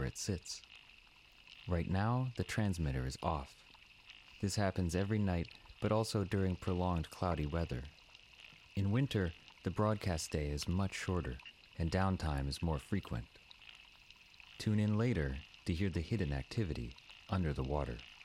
it sits. Right now, the transmitter is off. This happens every night, but also during prolonged cloudy weather. In winter, the broadcast day is much shorter, and downtime is more frequent. Tune in later to hear the hidden activity under the water.